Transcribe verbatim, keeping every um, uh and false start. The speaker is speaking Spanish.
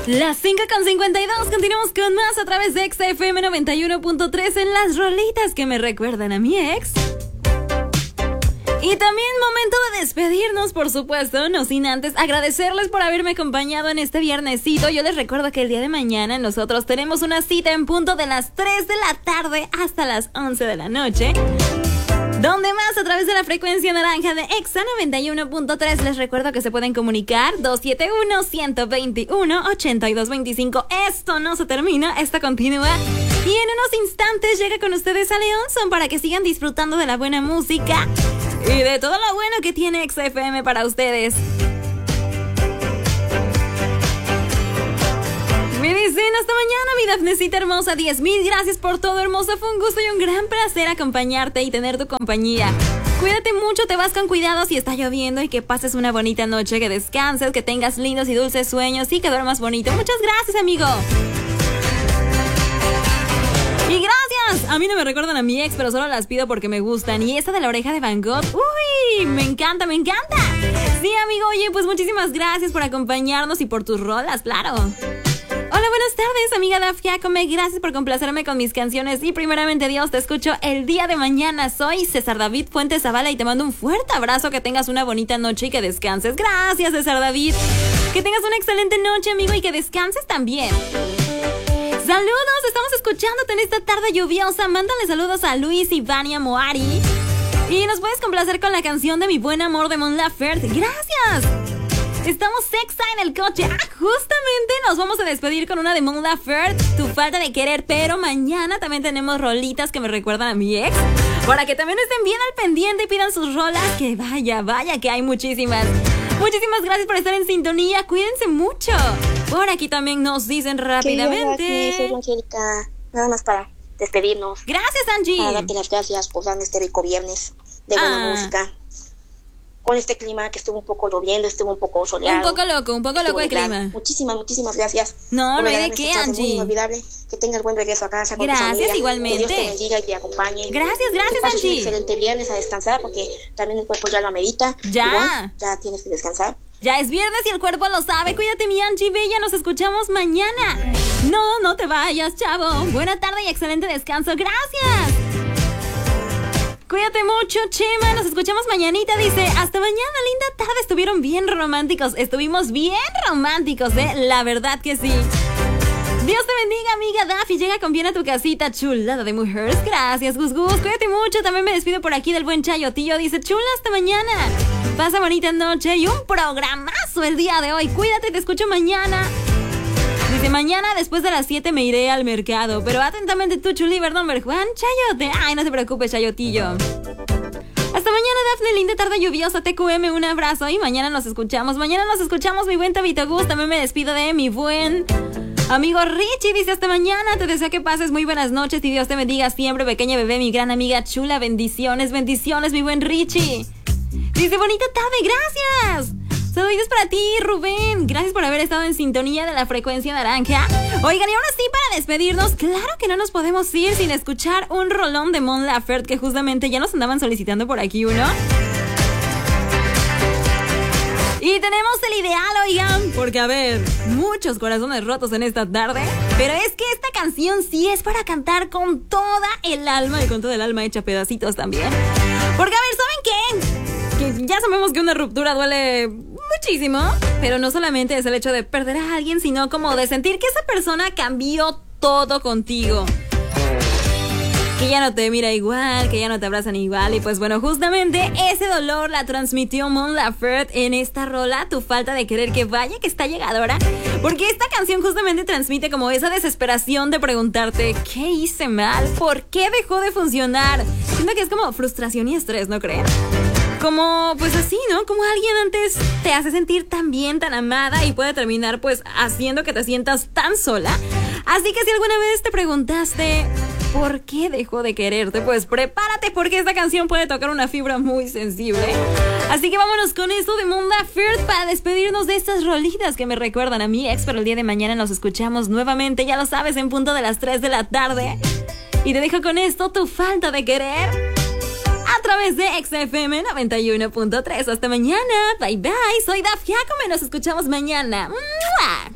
Las cinco con cincuenta y dos, continuamos con más a través de X F M noventa y uno punto tres en las rolitas que me recuerdan a mi ex. Y también momento de despedirnos, por supuesto, no sin antes agradecerles por haberme acompañado en este viernesito. Yo les recuerdo que el día de mañana nosotros tenemos una cita en punto de las tres de la tarde hasta las once de la noche. ¿Dónde más? A través de la frecuencia naranja de Exa noventa y uno punto tres. Les recuerdo que se pueden comunicar dos siete uno, uno dos uno, ocho dos dos cinco. Esto no se termina, esto continúa. Y en unos instantes llega con ustedes a Leonson para que sigan disfrutando de la buena música y de todo lo bueno que tiene X F M para ustedes. Me dicen hasta mañana, mi Dafnecita hermosa. Diez mil gracias por todo, hermosa. Fue un gusto y un gran placer acompañarte y tener tu compañía. Cuídate mucho, te vas con cuidado si está lloviendo y que pases una bonita noche, que descanses, que tengas lindos y dulces sueños y que duermas bonito. Muchas gracias, amigo. Y gracias. A mí no me recuerdan a mi ex, pero solo las pido porque me gustan. Y esta de la oreja de Van Gogh, uy, me encanta, me encanta. Sí, amigo, oye, pues muchísimas gracias por acompañarnos y por tus rolas, claro. Hola, buenas tardes, amiga Daf Giacome. Gracias por complacerme con mis canciones. Y primeramente, Dios, te escucho el día de mañana. Soy César David Fuentes Zavala y te mando un fuerte abrazo. Que tengas una bonita noche y que descanses. Gracias, César David. Que tengas una excelente noche, amigo, y que descanses también. Saludos, estamos escuchándote en esta tarde lluviosa. Mándale saludos a Luis y Vania Moari. Y nos puedes complacer con la canción de Mi Buen Amor de Mon Laferte. Gracias. Estamos sexa en el coche. Ah, justamente nos vamos a despedir con una de Mon Laferte, Tu Falta de Querer. Pero mañana también tenemos rolitas que me recuerdan a mi ex, para que también estén bien al pendiente y pidan sus rolas. Que vaya, vaya, que hay muchísimas. Muchísimas gracias por estar en sintonía. Cuídense mucho. Por aquí también nos dicen rápidamente. Soy Angélica. Nada más para despedirnos. Gracias, Angie. Para darte las gracias por darme este rico viernes de buena ah. música. Con este clima que estuvo un poco lloviendo, estuvo un poco soleado. Un poco loco, un poco loco el clima. Muchísimas, muchísimas gracias. No, no hay de qué, Angie. Muy inolvidable. Que tengas buen regreso a casa con gracias, tu familia. igualmente. Que Dios te bendiga y te acompañe. Gracias, gracias, que Angie. Un excelente viernes a descansar porque también el cuerpo ya lo amerita. Ya. Igual, ya tienes que descansar. Ya es viernes y el cuerpo lo sabe. Cuídate, mi Angie Bella. Nos escuchamos mañana. No, no te vayas, chavo. Buena tarde y excelente descanso. Gracias. Cuídate mucho, Chema. Nos escuchamos mañanita. Dice, hasta mañana, linda tarde. Estuvieron bien románticos. Estuvimos bien románticos, ¿eh? La verdad que sí. Dios te bendiga, amiga Daffy. Llega con bien a tu casita, chulada de mujeres. Gracias, Gus Gus. Cuídate mucho. También me despido por aquí del buen Chayotillo. Dice, chula, hasta mañana. Pasa bonita noche y un programazo el día de hoy. Cuídate, te escucho mañana. Dice, mañana después de las siete me iré al mercado. Pero atentamente tú, Chuliver, number Juan Chayote. Ay, no te preocupes, Chayotillo. Hasta mañana, Dafne, linda tarde lluviosa. T Q M, un abrazo. Y mañana nos escuchamos. Mañana nos escuchamos, mi buen Tabito Gus. También me despido de mi buen amigo Richie. Dice, hasta mañana. Te deseo que pases muy buenas noches y Dios te bendiga siempre, pequeña bebé, mi gran amiga chula. Bendiciones, bendiciones, mi buen Richie. Dice, bonita tarde, gracias. Saludos para ti, Rubén. Gracias por haber estado en sintonía de la frecuencia naranja. Oigan, y ahora sí, para despedirnos, claro que no nos podemos ir sin escuchar un rolón de Mon Laferte, que justamente ya nos andaban solicitando por aquí uno. Y tenemos el ideal, oigan, porque a ver, muchos corazones rotos en esta tarde, pero es que esta canción sí es para cantar con toda el alma y con toda el alma hecha pedacitos también. Porque a ver, ¿saben qué? Que ya sabemos que una ruptura duele muchísimo, pero no solamente es el hecho de perder a alguien, sino como de sentir que esa persona cambió todo contigo. Que ya no te mira igual, que ya no te abrazan igual. Y pues bueno, justamente ese dolor la transmitió Mon Laferte en esta rola, Tu Falta de Querer, que vaya que está llegadora. Porque esta canción justamente transmite como esa desesperación de preguntarte, ¿qué hice mal? ¿Por qué dejó de funcionar? Siento que es como frustración y estrés, ¿no creen? Como, pues así, ¿no? Como alguien antes te hace sentir tan bien, tan amada y puede terminar, pues, haciendo que te sientas tan sola. Así que si alguna vez te preguntaste ¿por qué dejó de quererte? Pues prepárate porque esta canción puede tocar una fibra muy sensible. Así que vámonos con esto de Mon Laferte para despedirnos de estas rolitas que me recuerdan a mi ex. Pero el día de mañana nos escuchamos nuevamente, ya lo sabes, en punto de las tres de la tarde. Y te dejo con esto, Tu Falta de Querer, a través de X F M noventa y uno punto tres. Hasta mañana. Bye bye. Soy Daf Giacome. Nos escuchamos mañana. ¡Mua!